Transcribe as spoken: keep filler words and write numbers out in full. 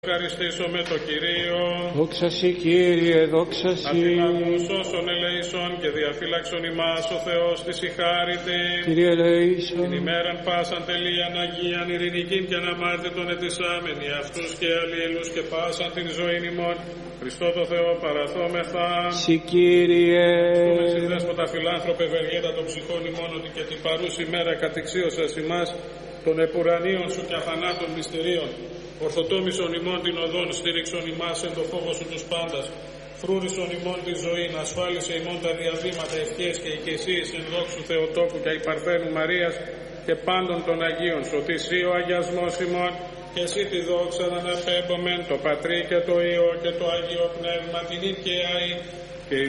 Ευχαριστήσω με το Κυρίο. Δόξα Συ, Κύριε, δόξα Συ. Αφιλάμους όσων ελεήσων και διαφύλαξον ημάς ο Θεός της η χάριτη. Κύριε ελεήσον. Την ημέραν πάσαν τελείαν Αγίαν ειρηνικήν και αναμάρτητον ετισάμενοι αυτούς και αλλήλους και πάσαν την ζωήν ημών. Χριστό το Θεό παραθόμεθα. Συ, Κύριε. Ευχαριστούμε Συ Δέσποτα φιλάνθρωπε ευεργέτα των ψυχών ημών ότι και την παρούση μέρα κατηξίωσας ημάς των επουρανίων σου και αθανάτων μυστηρίων. Ορθοτόμησον ημών την οδόν, στήριξον ημάς εν το φόβο σου τους πάντας. Φρούρισον ημών τη ζωή, να ασφάλισε ημών τα διαβήματα ευχές και οικεσίες εν δόξου Θεοτόκου και υπαρθένου Μαρίας και πάντων των Αγίων. Σωτησί ο αγιασμός ημών και εσύ τη δόξα να αναπέμπομεν το Πατρί και το Υιό και το Άγιο Πνεύμα την ίδια